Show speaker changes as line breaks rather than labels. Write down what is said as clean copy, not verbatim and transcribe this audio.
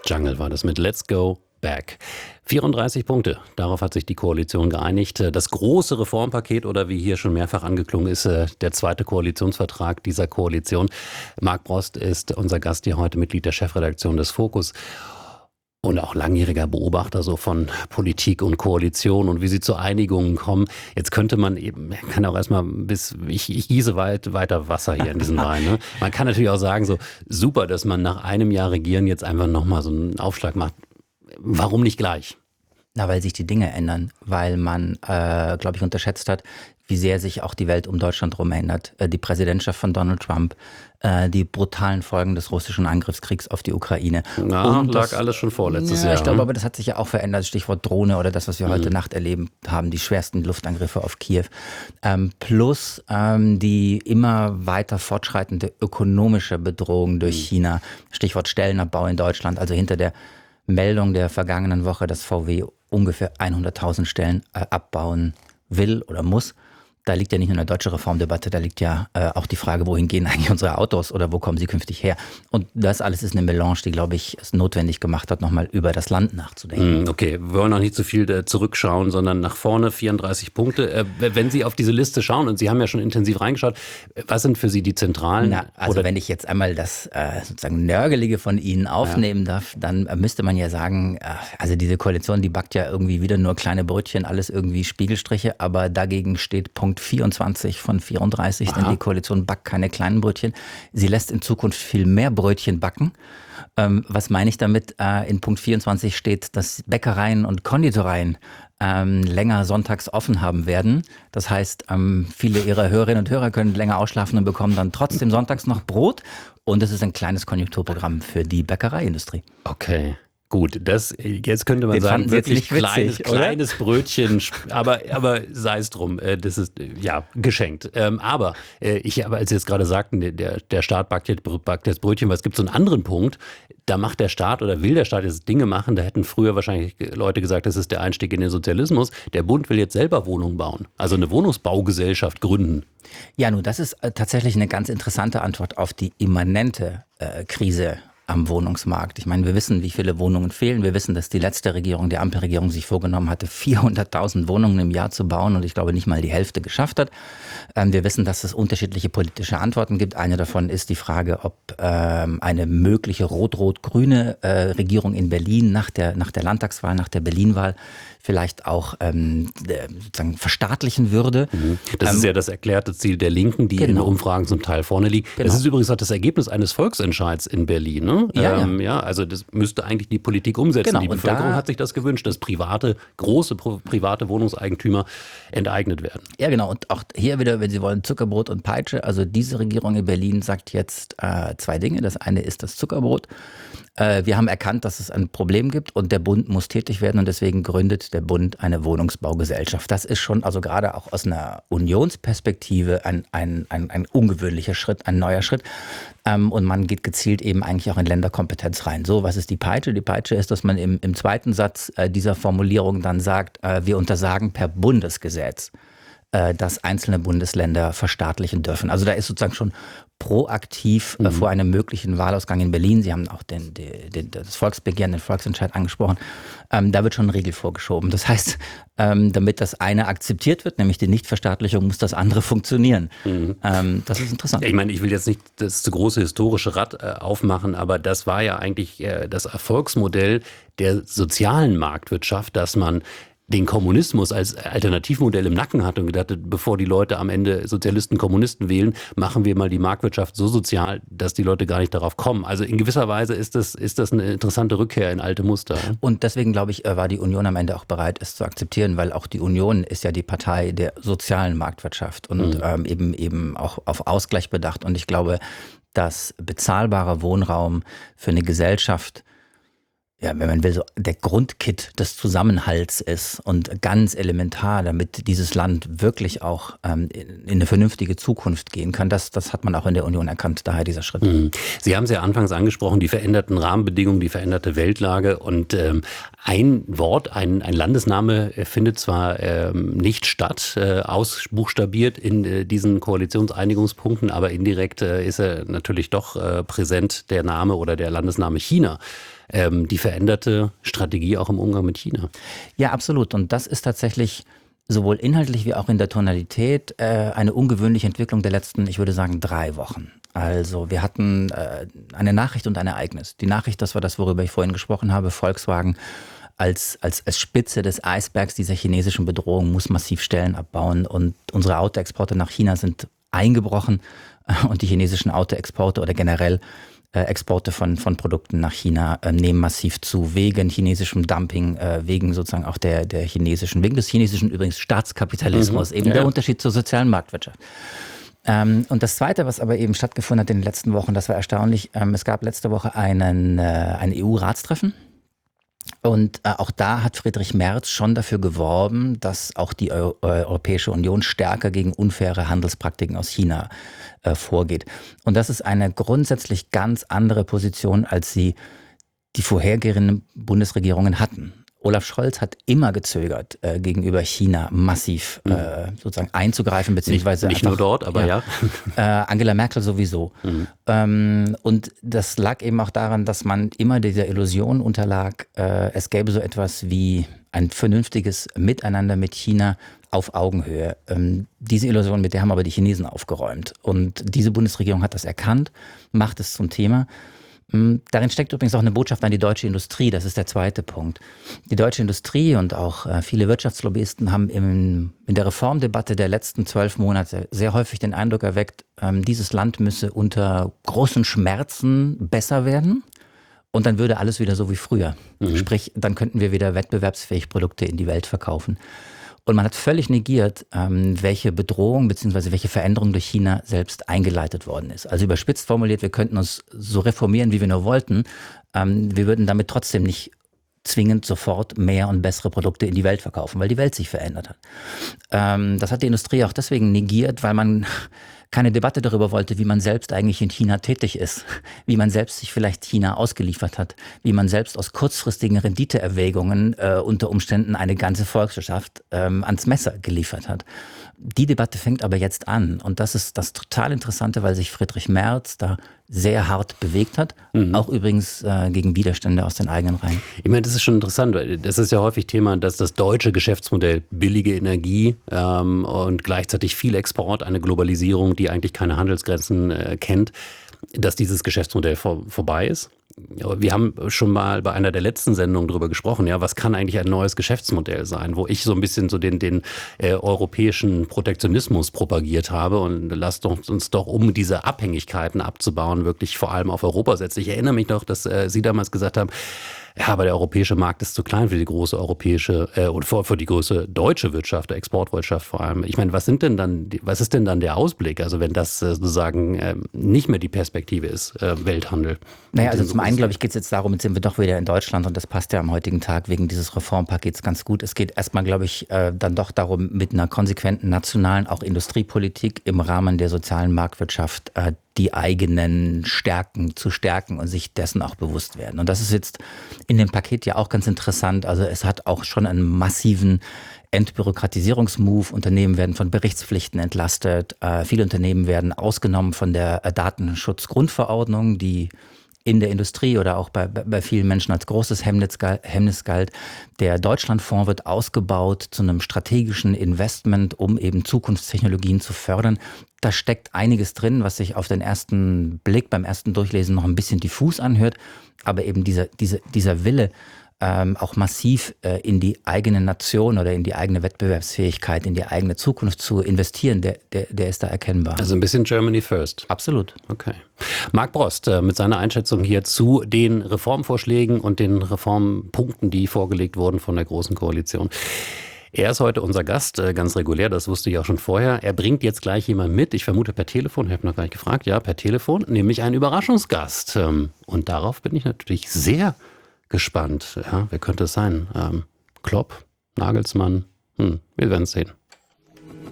Jungle war das mit Let's Go Back. 34 Punkte, darauf hat sich die Koalition geeinigt. Das große Reformpaket oder wie hier schon mehrfach angeklungen ist, der zweite Koalitionsvertrag dieser Koalition. Marc Brost ist unser Gast hier heute, Mitglied der Chefredaktion des Fokus und auch langjähriger Beobachter so von Politik und Koalition und wie sie zu Einigungen kommen. Jetzt könnte man eben, kann auch erstmal ich gieße weiter Wasser hier in diesen Wein. Ne? Man kann natürlich auch sagen, so super, dass man nach einem Jahr Regieren jetzt einfach nochmal so einen Aufschlag macht. Warum nicht gleich?
Na, weil sich die Dinge ändern, weil man, glaube ich, unterschätzt hat, wie sehr sich auch die Welt um Deutschland herum ändert. Die Präsidentschaft von Donald Trump, die brutalen Folgen des russischen Angriffskriegs auf die Ukraine.
Na, und lag alles schon vor letztes Jahr.
Ich glaube, aber das hat sich ja auch verändert. Stichwort Drohne oder das, was wir heute Nacht erleben haben, die schwersten Luftangriffe auf Kiew. Plus die immer weiter fortschreitende ökonomische Bedrohung durch China. Stichwort Stellenabbau in Deutschland. Also hinter der Meldung der vergangenen Woche, dass VW ungefähr 100.000 Stellen abbauen will oder muss. Da liegt ja nicht nur eine deutsche Reformdebatte, da liegt ja auch die Frage, wohin gehen eigentlich unsere Autos oder wo kommen sie künftig her? Und das alles ist eine Melange, die, glaube ich, es notwendig gemacht hat, nochmal über das Land nachzudenken.
Okay, wir wollen auch nicht zu viel zurückschauen, sondern nach vorne 34 Punkte. Wenn Sie auf diese Liste schauen, und Sie haben ja schon intensiv reingeschaut, was sind für Sie die zentralen?
Also wenn ich jetzt einmal das sozusagen Nörgelige von Ihnen aufnehmen darf, dann müsste man ja sagen, also diese Koalition, die backt ja irgendwie wieder nur kleine Brötchen, alles irgendwie Spiegelstriche, aber dagegen steht Punkt 24 von 34, denn die Koalition backt keine kleinen Brötchen. Sie lässt in Zukunft viel mehr Brötchen backen. Was meine ich damit? In Punkt 24 steht, dass Bäckereien und Konditoreien länger sonntags offen haben werden. Das heißt, viele Ihrer Hörerinnen und Hörer können länger ausschlafen und bekommen dann trotzdem sonntags noch Brot. Und es ist ein kleines Konjunkturprogramm für die Bäckereiindustrie.
Okay. Gut, jetzt könnte man sagen, wirklich kleines Brötchen, aber sei es drum, das ist ja geschenkt. Aber als Sie jetzt gerade sagten, der Staat backt jetzt Brötchen, weil es gibt so einen anderen Punkt, da macht der Staat oder will der Staat jetzt Dinge machen, da hätten früher wahrscheinlich Leute gesagt, das ist der Einstieg in den Sozialismus. Der Bund will jetzt selber Wohnungen bauen, also eine Wohnungsbaugesellschaft gründen.
Ja, nun, das ist tatsächlich eine ganz interessante Antwort auf die immanente Krise am Wohnungsmarkt. Ich meine, wir wissen, wie viele Wohnungen fehlen. Wir wissen, dass die letzte Regierung, die Ampelregierung, sich vorgenommen hatte, 400.000 Wohnungen im Jahr zu bauen und ich glaube nicht mal die Hälfte geschafft hat. Wir wissen, dass es unterschiedliche politische Antworten gibt. Eine davon ist die Frage, ob eine mögliche rot-rot-grüne Regierung in Berlin nach der Landtagswahl, nach der Berlin-Wahl vielleicht auch sozusagen verstaatlichen würde.
Das ist ja das erklärte Ziel der Linken, die in Umfragen zum Teil vorne liegen. Genau. Das ist übrigens auch das Ergebnis eines Volksentscheids in Berlin. Ne? Ja, also das müsste eigentlich die Politik umsetzen.
Genau,
die Bevölkerung hat sich das gewünscht, dass große private Wohnungseigentümer enteignet werden.
Ja, genau. Und auch hier wieder, wenn Sie wollen, Zuckerbrot und Peitsche. Also diese Regierung in Berlin sagt jetzt zwei Dinge. Das eine ist das Zuckerbrot. Wir haben erkannt, dass es ein Problem gibt und der Bund muss tätig werden und deswegen gründet der Bund eine Wohnungsbaugesellschaft. Das ist schon, also gerade auch aus einer Unionsperspektive ein ungewöhnlicher Schritt, ein neuer Schritt. Und man geht gezielt eben eigentlich auch in Länderkompetenz rein. So, was ist die Peitsche? Die Peitsche ist, dass man im zweiten Satz dieser Formulierung dann sagt, wir untersagen per Bundesgesetz, dass einzelne Bundesländer verstaatlichen dürfen. Also da ist sozusagen schon proaktiv vor einem möglichen Wahlausgang in Berlin. Sie haben auch das Volksbegehren, den Volksentscheid angesprochen. Da wird schon ein Riegel vorgeschoben. Das heißt, damit das eine akzeptiert wird, nämlich die Nichtverstaatlichung, muss das andere funktionieren. Das ist interessant.
Ich meine, ich will jetzt nicht das zu große historische Rad aufmachen, aber das war ja eigentlich das Erfolgsmodell der sozialen Marktwirtschaft, dass man den Kommunismus als Alternativmodell im Nacken hat und gedacht hat, bevor die Leute am Ende Sozialisten, Kommunisten wählen, machen wir mal die Marktwirtschaft so sozial, dass die Leute gar nicht darauf kommen. Also in gewisser Weise ist das eine interessante Rückkehr in alte Muster.
Und deswegen, glaube ich, war die Union am Ende auch bereit, es zu akzeptieren, weil auch die Union ist ja die Partei der sozialen Marktwirtschaft und eben auch auf Ausgleich bedacht. Und ich glaube, dass bezahlbarer Wohnraum für eine Gesellschaft, ja, wenn man will, so der Grundkit des Zusammenhalts ist und ganz elementar, damit dieses Land wirklich auch in eine vernünftige Zukunft gehen kann. Das hat man auch in der Union erkannt, daher dieser Schritt.
Sie haben es ja anfangs angesprochen, die veränderten Rahmenbedingungen, die veränderte Weltlage und ein Wort, ein Landesname findet zwar nicht statt, ausbuchstabiert in diesen Koalitionseinigungspunkten, aber indirekt ist er natürlich doch präsent, der Name oder der Landesname China. die veränderte Strategie auch im Umgang mit China.
Ja, absolut. Und das ist tatsächlich sowohl inhaltlich wie auch in der Tonalität eine ungewöhnliche Entwicklung der letzten, ich würde sagen, 3 Wochen. Also wir hatten eine Nachricht und ein Ereignis. Die Nachricht, das war das, worüber ich vorhin gesprochen habe, Volkswagen als Spitze des Eisbergs dieser chinesischen Bedrohung muss massiv Stellen abbauen und unsere Autoexporte nach China sind eingebrochen und die chinesischen Autoexporte oder generell Exporte von Produkten nach China nehmen massiv zu, wegen chinesischem Dumping, wegen sozusagen auch wegen des chinesischen übrigens Staatskapitalismus, eben der Unterschied zur sozialen Marktwirtschaft. Und das Zweite, was aber eben stattgefunden hat in den letzten Wochen, das war erstaunlich, es gab letzte Woche ein EU-Ratstreffen. Und auch da hat Friedrich Merz schon dafür geworben, dass auch die Europäische Union stärker gegen unfaire Handelspraktiken aus China vorgeht. Und das ist eine grundsätzlich ganz andere Position, als sie die vorhergehenden Bundesregierungen hatten. Olaf Scholz hat immer gezögert, gegenüber China massiv sozusagen einzugreifen, beziehungsweise
nicht nur dort, aber ja.
Angela Merkel sowieso. Und das lag eben auch daran, dass man immer dieser Illusion unterlag, es gäbe so etwas wie ein vernünftiges Miteinander mit China auf Augenhöhe. Diese Illusion, mit der haben aber die Chinesen aufgeräumt. Und diese Bundesregierung hat das erkannt, macht es zum Thema. Darin steckt übrigens auch eine Botschaft an die deutsche Industrie, das ist der zweite Punkt. Die deutsche Industrie und auch viele Wirtschaftslobbyisten haben in der Reformdebatte der letzten 12 Monate sehr häufig den Eindruck erweckt, dieses Land müsse unter großen Schmerzen besser werden und dann würde alles wieder so wie früher. Sprich, dann könnten wir wieder wettbewerbsfähig Produkte in die Welt verkaufen. Und man hat völlig negiert, welche Bedrohung bzw. welche Veränderung durch China selbst eingeleitet worden ist. Also überspitzt formuliert, wir könnten uns so reformieren, wie wir nur wollten. Wir würden damit trotzdem nicht zwingend sofort mehr und bessere Produkte in die Welt verkaufen, weil die Welt sich verändert hat. Das hat die Industrie auch deswegen negiert, weil man keine Debatte darüber wollte, wie man selbst eigentlich in China tätig ist, wie man selbst sich vielleicht China ausgeliefert hat, wie man selbst aus kurzfristigen Renditeerwägungen unter Umständen eine ganze Volkswirtschaft ans Messer geliefert hat. Die Debatte fängt aber jetzt an und das ist das total Interessante, weil sich Friedrich Merz da sehr hart bewegt hat, auch übrigens gegen Widerstände aus den eigenen Reihen.
Ich meine, das ist schon interessant, weil das ist ja häufig Thema, dass das deutsche Geschäftsmodell billige Energie und gleichzeitig viel Export, eine Globalisierung, die eigentlich keine Handelsgrenzen kennt, dass dieses Geschäftsmodell vorbei ist. Wir haben schon mal bei einer der letzten Sendungen darüber gesprochen, ja, was kann eigentlich ein neues Geschäftsmodell sein, wo ich so ein bisschen so den europäischen Protektionismus propagiert habe und lasst uns doch, um diese Abhängigkeiten abzubauen, wirklich vor allem auf Europa setzen. Ich erinnere mich noch, dass Sie damals gesagt haben, ja, aber der europäische Markt ist zu klein für die große europäische oder für die große deutsche Wirtschaft, der Exportwirtschaft vor allem. Ich meine, was ist denn dann der Ausblick? Also wenn das sozusagen nicht mehr die Perspektive ist, Welthandel.
Naja, also zum einen, glaube ich, geht es jetzt darum, jetzt sind wir doch wieder in Deutschland und das passt ja am heutigen Tag wegen dieses Reformpakets ganz gut. Es geht erstmal, glaube ich, dann doch darum, mit einer konsequenten nationalen, auch Industriepolitik im Rahmen der sozialen Marktwirtschaft die eigenen Stärken zu stärken und sich dessen auch bewusst werden. Und das ist jetzt in dem Paket ja auch ganz interessant. Also es hat auch schon einen massiven Entbürokratisierungsmove. Unternehmen werden von Berichtspflichten entlastet. Viele Unternehmen werden ausgenommen von der Datenschutzgrundverordnung, die in der Industrie oder auch bei vielen Menschen als großes Hemmnis galt. Der Deutschlandfonds wird ausgebaut zu einem strategischen Investment, um eben Zukunftstechnologien zu fördern. Da steckt einiges drin, was sich auf den ersten Blick, beim ersten Durchlesen noch ein bisschen diffus anhört. Aber eben dieser Wille, auch massiv in die eigene Nation oder in die eigene Wettbewerbsfähigkeit, in die eigene Zukunft zu investieren, der ist da erkennbar.
Also ein bisschen Germany first.
Absolut.
Okay. Marc Brost mit seiner Einschätzung hier zu den Reformvorschlägen und den Reformpunkten, die vorgelegt wurden von der Großen Koalition. Er ist heute unser Gast, ganz regulär, das wusste ich auch schon vorher. Er bringt jetzt gleich jemand mit, ich vermute per Telefon, ich habe noch gar nicht gefragt, ja, per Telefon, nämlich einen Überraschungsgast. Und darauf bin ich natürlich sehr gespannt. Ja, wer könnte es sein? Klopp, Nagelsmann, wir werden es sehen.